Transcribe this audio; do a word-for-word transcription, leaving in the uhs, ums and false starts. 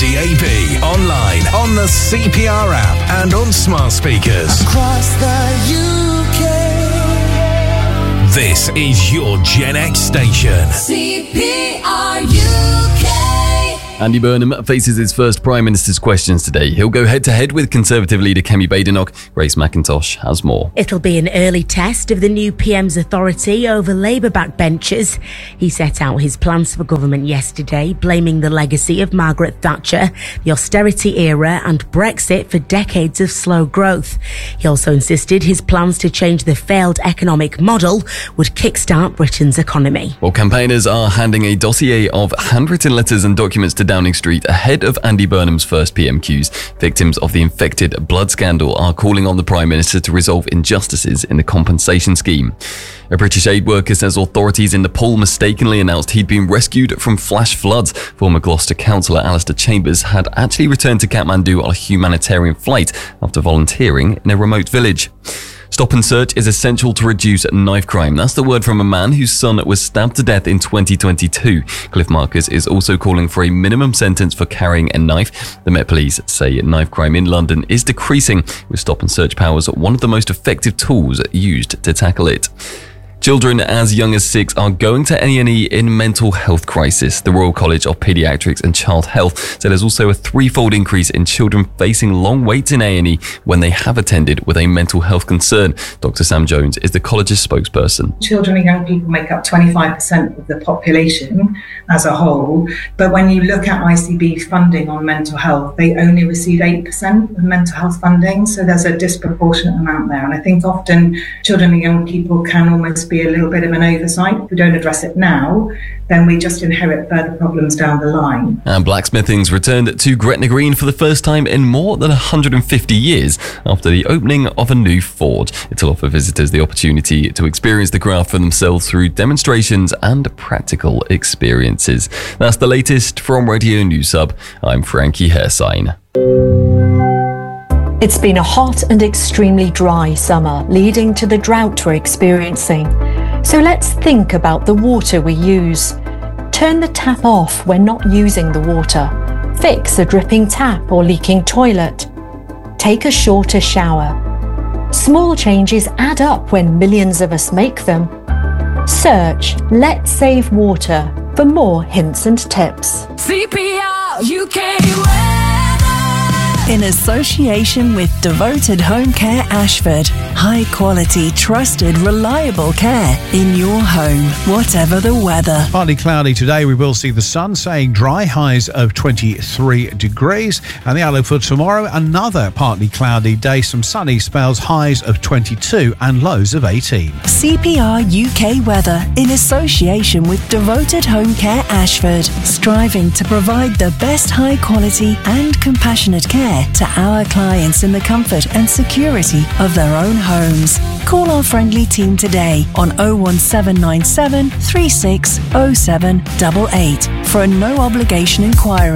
D A B, online, on the C P R app and on smart speakers. Across the U K. This is your Gen X station. C P R U K. Andy Burnham faces his first Prime Minister's questions today. He'll go head-to-head with Conservative leader Kemi Badenoch. Grace McIntosh has more. It'll be an early test of the new P M's authority over Labour backbenchers. He set out his plans for government yesterday, blaming the legacy of Margaret Thatcher, the austerity era and Brexit for decades of slow growth. He also insisted his plans to change the failed economic model would kickstart Britain's economy. Well, campaigners are handing a dossier of handwritten letters and documents to Downing Street ahead of Andy Burnham's first P M Qs. Victims of the infected blood scandal are calling on the Prime Minister to resolve injustices in the compensation scheme. A British aid worker says authorities in Nepal mistakenly announced he'd been rescued from flash floods. Former Gloucester councillor Alistair Chambers had actually returned to Kathmandu on a humanitarian flight after volunteering in a remote village. Stop and search is essential to reduce knife crime. That's the word from a man whose son was stabbed to death in twenty twenty-two. Cliff Marcus is also calling for a minimum sentence for carrying a knife. The Met Police say knife crime in London is decreasing, with stop and search powers one of the most effective tools used to tackle it. Children as young as six are going to A and E in mental health crisis. The Royal College of Paediatrics and Child Health said there's also a threefold increase in children facing long waits in A and E when they have attended with a mental health concern. Doctor Sam Jones is the college's spokesperson. Children and young people make up twenty-five percent of the population as a whole, but when you look at I C B funding on mental health, they only receive eight percent of mental health funding, so there's a disproportionate amount there. And I think often children and young people can almost be a little bit of an oversight. If we don't address it now, then we just inherit further problems down the line. And blacksmithing's returned to Gretna Green for the first time in more than one hundred fifty years after the opening of a new forge. It'll offer visitors the opportunity to experience the craft for themselves through demonstrations and practical experiences. That's the latest from Radio News Hub. I'm Frankie Hairsign. It's been a hot and extremely dry summer, leading to the drought we're experiencing. So let's think about the water we use. Turn the tap off when not using the water. Fix a dripping tap or leaking toilet. Take a shorter shower. Small changes add up when millions of us make them. Search Let's Save Water for more hints and tips. C P R U K. In association with Devoted Home Care Ashford. High quality, trusted, reliable care in your home, whatever the weather. Partly cloudy today. We will see the sun, saying dry, highs of twenty-three degrees. And the outlook for tomorrow, another partly cloudy day. Some sunny spells, highs of twenty-two and lows of eighteen. C P R U K weather in association with Devoted Home Care Ashford. Striving to provide the best high quality and compassionate care to our clients in the comfort and security of their own homes. Call our friendly team today on oh one seven nine seven, three six oh seven eight eight for a no obligation inquiry.